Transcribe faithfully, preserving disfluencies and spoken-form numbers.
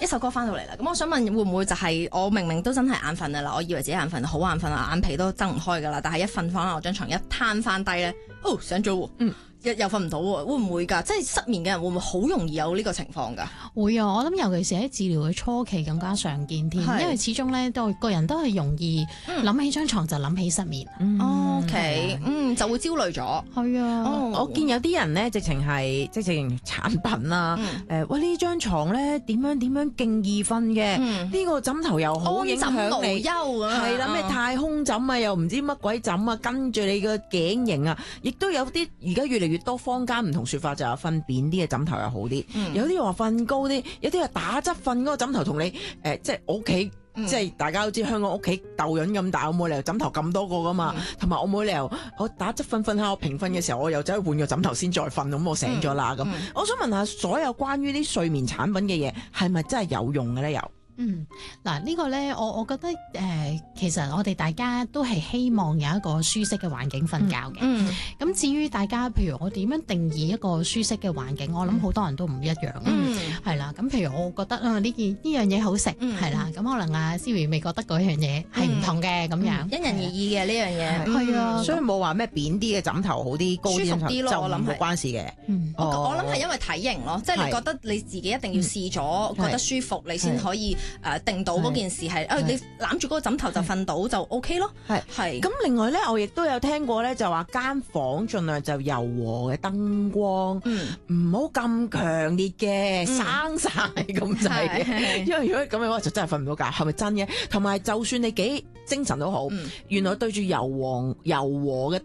首歌翻到嚟啦。咁我想問會唔會就係我明明都真係眼瞓啊啦，我以為自己眼瞓好眼瞓啊，眼皮都睜唔開噶啦，但係一瞓翻我張床一攤翻低咧，哦醒咗喎，嗯。又又瞓唔到喎，會唔會㗎？即係失眠嘅人會唔會好容易有呢個情況㗎？ 會啊，我諗尤其是喺治療嘅初期更加常見添，因為始終咧都個人都係容易諗起張床就諗起失眠。 嗯、o、okay, K， 嗯就會焦慮咗。係啊， 哦、我見有啲人咧直情係即係直情產品啦。誒、嗯呃，喂呢張床咧點樣點樣勁易瞓嘅？呢、嗯、個枕頭又好影響你。安枕無憂啊！係啦，咩太空枕啊，又唔知乜鬼枕啊，跟住你個頸型啊，亦都有啲而家越嚟越多坊間唔同說法，就係瞓扁啲嘅枕頭又好啲、嗯，有啲話瞓高啲，有啲話打側瞓嗰個枕頭同你誒、呃，即係我屋企，即係大家都知香港屋企豆潤咁大，我冇理由枕頭咁多個噶嘛，同、嗯、埋我冇理由我打側瞓瞓下，我平瞓嘅時候我又走去換個枕頭先再瞓，咁我醒咗啦咁。我想問下，所有關於啲睡眠產品嘅嘢係咪真係有用嘅咧？又？ 嗯，嗱、這個、呢個咧，我我覺得誒、呃，其實我哋大家都係希望有一個舒適嘅環境瞓覺嘅。嗯，咁至於大家，譬如我點樣定義一個舒適嘅環境，我諗好多人都唔一樣。嗯，係啦，咁譬如我覺得啊，呢件呢樣嘢好食，係、嗯、啦，咁可能阿 Siri 未覺得嗰樣嘢係唔同嘅咁、嗯、樣，因人而異嘅呢樣嘢。係、嗯、啊， 所以冇話咩扁啲嘅枕頭好啲，高啲啲咯，就我諗冇關事嘅、嗯。 我我諗係因為體型咯，即係你覺得你自己一定要試咗、嗯，覺得舒服，你先可以。誒、呃、定到嗰件事係，誒、啊、你攬住嗰個枕頭就瞓到就 O K 咯。係係。咁另外咧，我亦都有聽過咧，就話間房盡量就柔和嘅燈光，唔好咁強烈嘅、嗯、生晒咁滯。因為如果咁嘅話，就真係瞓唔到覺。係咪真嘅？同埋就算你幾精神都好，嗯、原來對住柔和柔和嘅